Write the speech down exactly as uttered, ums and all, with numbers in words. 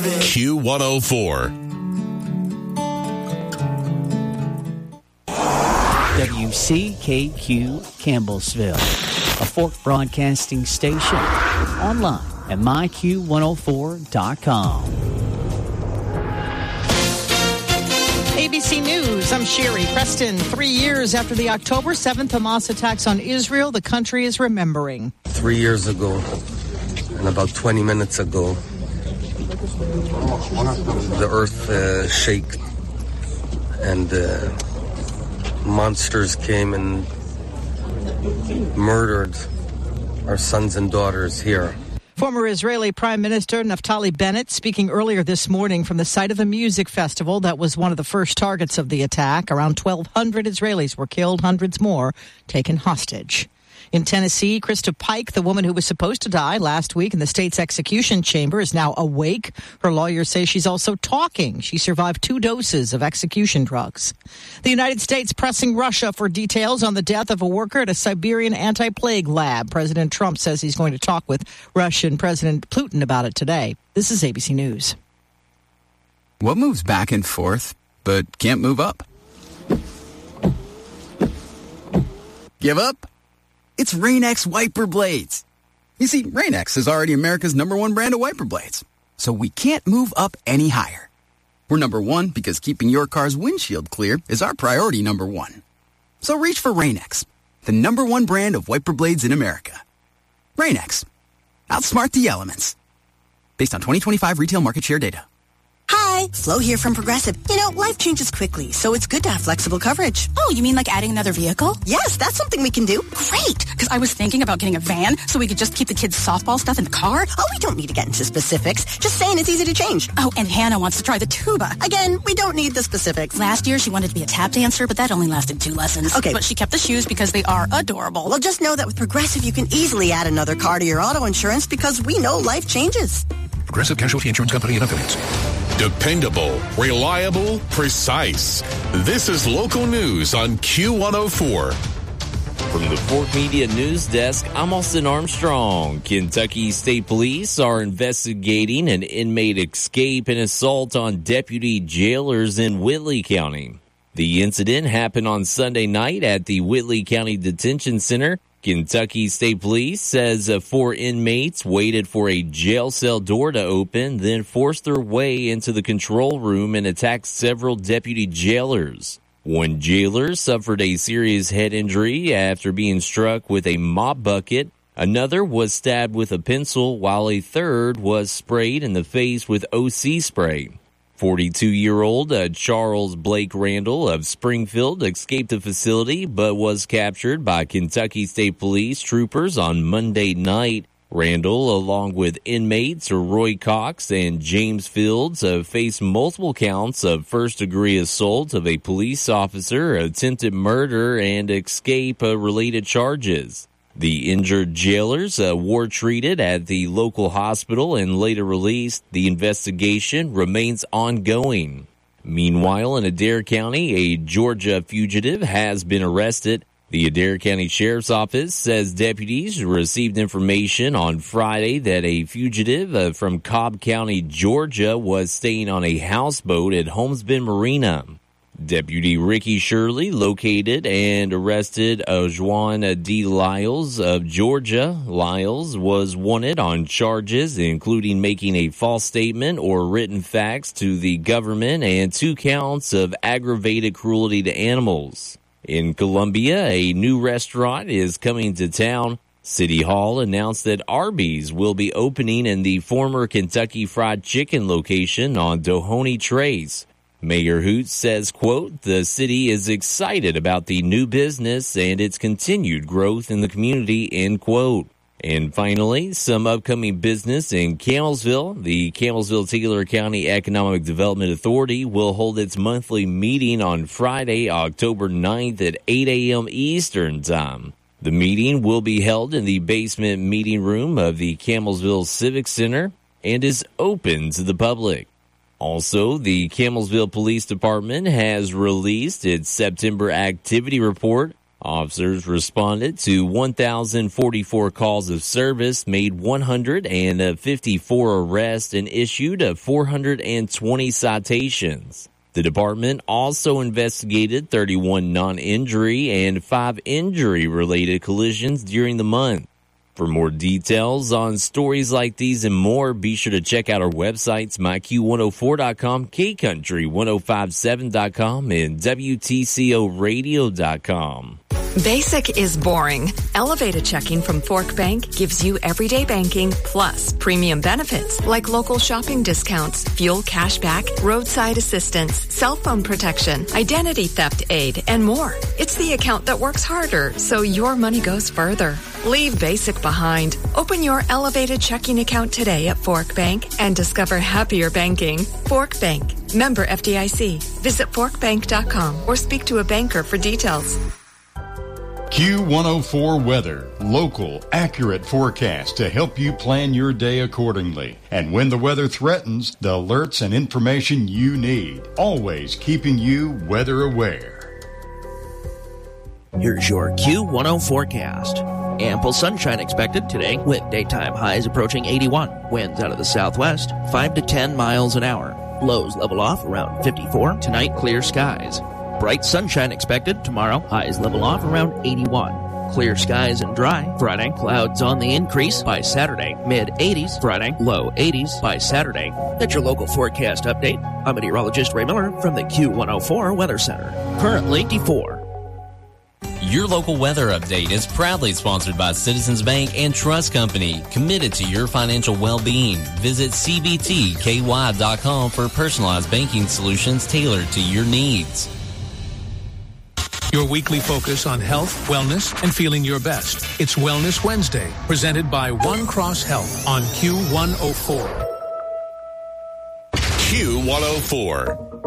Q one oh four. W C K Q Campbellsville, a Fork Broadcasting station. Online at my q one oh four dot com. A B C News, I'm Sherry Preston. Three years after the October seventh Hamas attacks on Israel, the country is remembering. Three years ago, and about twenty minutes ago, the earth uh, shook, and uh, monsters came and murdered our sons and daughters here. Former Israeli Prime Minister Naftali Bennett speaking earlier this morning from the site of a music festival that was one of the first targets of the attack. Around twelve hundred Israelis were killed, hundreds more taken hostage. In Tennessee, Krista Pike, the woman who was supposed to die last week in the state's execution chamber, is now awake. Her lawyers say she's also talking. She survived two doses of execution drugs. The United States pressing Russia for details on the death of a worker at a Siberian anti-plague lab. President Trump says he's going to talk with Russian President Putin about it today. This is A B C News. What moves back and forth but can't move up? Give up? It's Rain-X wiper blades. You see, Rain-X is already America's number one brand of wiper blades, so we can't move up any higher. We're number one because keeping your car's windshield clear is our priority number one. So reach for Rain-X, the number one brand of wiper blades in America. Rain-X. Outsmart the elements. Based on twenty twenty-five retail market share data. Hi, Flo here from Progressive. You know, life changes quickly, so it's good to have flexible coverage. Oh, you mean like adding another vehicle? Yes, that's something we can do. Great, because I was thinking about getting a van so we could just keep the kids' softball stuff in the car. Oh, we don't need to get into specifics. Just saying it's easy to change. Oh, and Hannah wants to try the tuba. Again, we don't need the specifics. Last year, she wanted to be a tap dancer, but that only lasted two lessons. Okay. But she kept the shoes because they are adorable. Well, just know that with Progressive, you can easily add another car to your auto insurance because we know life changes. Progressive Casualty Insurance Company and affiliates. Dependable, reliable, precise. This is local news on Q one oh four. From the Fork Media News Desk, I'm Austin Armstrong. Kentucky State Police are investigating an inmate escape and assault on deputy jailers in Whitley County. The incident happened on Sunday night at the Whitley County Detention Center. Kentucky State Police says uh, four inmates waited for a jail cell door to open, then forced their way into the control room and attacked several deputy jailers. One jailer suffered a serious head injury after being struck with a mop bucket. Another was stabbed with a pencil, while a third was sprayed in the face with O C spray. forty-two-year-old uh, Charles Blake Randall of Springfield escaped the facility but was captured by Kentucky State Police troopers on Monday night. Randall, along with inmates Roy Cox and James Fields, uh, faced multiple counts of first-degree assault of a police officer, attempted murder, and escape-related uh, charges. The injured jailers uh, were treated at the local hospital and later released. The investigation remains ongoing. Meanwhile, in Adair County, a Georgia fugitive has been arrested. The Adair County Sheriff's Office says deputies received information on Friday that a fugitive uh, from Cobb County, Georgia, was staying on a houseboat at Homesbend Marina. Deputy Ricky Shirley located and arrested Ojuan D. Lyles of Georgia. Lyles was wanted on charges including making a false statement or written facts to the government and two counts of aggravated cruelty to animals. In Columbia, a new restaurant is coming to town. City Hall announced that Arby's will be opening in the former Kentucky Fried Chicken location on Dohoney Trace. Mayor Hoots says, quote, the city is excited about the new business and its continued growth in the community, end quote. And finally, some upcoming business in Campbellsville. The Campbellsville-Taylor County Economic Development Authority will hold its monthly meeting on Friday, October ninth at eight a.m. Eastern Time. The meeting will be held in the basement meeting room of the Campbellsville Civic Center and is open to the public. Also, the Campbellsville Police Department has released its September activity report. Officers responded to one thousand forty-four calls of service, made one hundred fifty-four arrests, and issued four hundred twenty citations. The department also investigated thirty-one non-injury and five injury-related collisions during the month. For more details on stories like these and more, be sure to check out our websites, my Q one oh four dot com, K Country ten fifty-seven dot com, and W T C O radio dot com. Basic is boring. Elevated checking from Fork Bank gives you everyday banking plus premium benefits like local shopping discounts, fuel cashback, roadside assistance, cell phone protection, identity theft aid, and more. It's the account that works harder so your money goes further. Leave basic behind. Open your elevated checking account today at Fork Bank and discover happier banking. Fork Bank. Member F D I C. Visit fork bank dot com or speak to a banker for details. Q one oh four Weather. Local, accurate forecast to help you plan your day accordingly. And when the weather threatens, the alerts and information you need. Always keeping you weather aware. Here's your Q one oh forecast. Ample sunshine expected today with daytime highs approaching eighty-one. Winds out of the southwest, five to ten miles an hour. Lows level off around fifty-four. Tonight, clear skies. Bright sunshine expected tomorrow. Highs level off around eighty-one. Clear skies and dry. Friday, clouds on the increase by Saturday. Mid eighties Friday, low eighties by Saturday. That's your local forecast update. I'm meteorologist Ray Miller from the Q one oh four Weather Center. Currently eighty-four. Your local weather update is proudly sponsored by Citizens Bank and Trust Company, committed to your financial well-being. Visit C B T K Y dot com for personalized banking solutions tailored to your needs. Your weekly focus on health, wellness, and feeling your best. It's Wellness Wednesday, presented by One Cross Health on Q one oh four. Q one oh four.